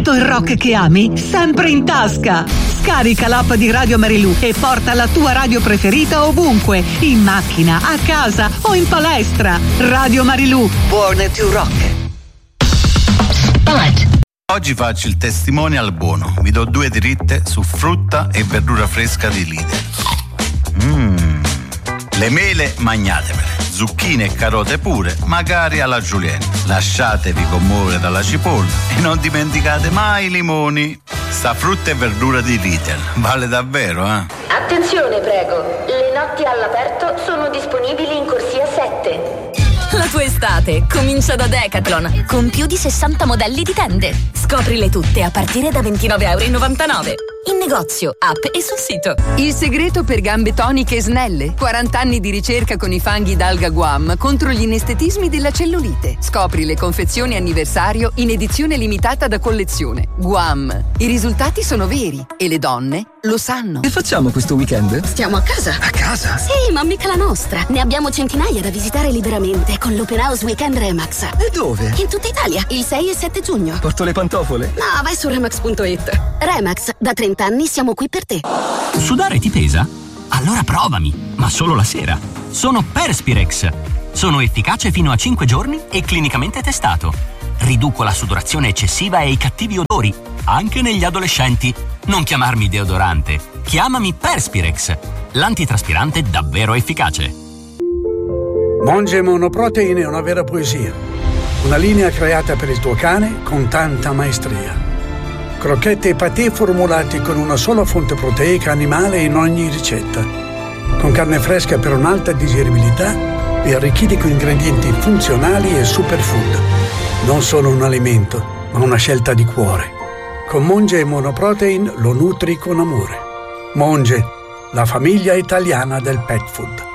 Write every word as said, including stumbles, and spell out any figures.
tutto il rock che ami, sempre in tasca. Scarica l'app di Radio Marilù e porta la tua radio preferita ovunque, in macchina, a casa o in palestra. Radio Marilù, born to rock. Oggi faccio il testimonial buono. Vi do due dritte su frutta e verdura fresca di Lidl. Mmm. Le mele magnatevele, zucchine e carote pure, magari alla julienne. Lasciatevi commuovere dalla cipolla e non dimenticate mai i limoni. Sta frutta e verdura di Lidl vale davvero, eh? Attenzione, prego. Le notti all'aperto sono disponibili in corsia sette. La tua estate comincia da Decathlon, con più di sessanta modelli di tende. Scoprile tutte a partire da ventinove e novantanove euro. In negozio, app e sul sito. Il segreto per gambe toniche e snelle. quaranta anni di ricerca con i fanghi d'alga Guam contro gli inestetismi della cellulite. Scopri le confezioni anniversario in edizione limitata da collezione. Guam. I risultati sono veri e le donne lo sanno. Che facciamo questo weekend? Stiamo a casa. A casa? Sì, ma mica la nostra. Ne abbiamo centinaia da visitare liberamente con l'Open House Weekend Remax. E dove? In tutta Italia, il sei e sette giugno. Porto le pantofole? No, vai su remax punto it. Remax, da trenta anni siamo qui per te. Sudare ti pesa? Allora provami, ma solo la sera. Sono Perspirex. Sono efficace fino a cinque giorni e clinicamente testato. Riduco la sudorazione eccessiva e i cattivi odori, anche negli adolescenti. Non chiamarmi deodorante, chiamami Perspirex, l'antitraspirante davvero efficace. Monge Monoprotein è una vera poesia. Una linea creata per il tuo cane con tanta maestria. Crocchette e patè formulati con una sola fonte proteica animale in ogni ricetta. Con carne fresca per un'alta digeribilità e arricchiti con ingredienti funzionali e superfood. Non solo un alimento, ma una scelta di cuore. Con Monge Monoprotein lo nutri con amore. Monge, la famiglia italiana del pet food.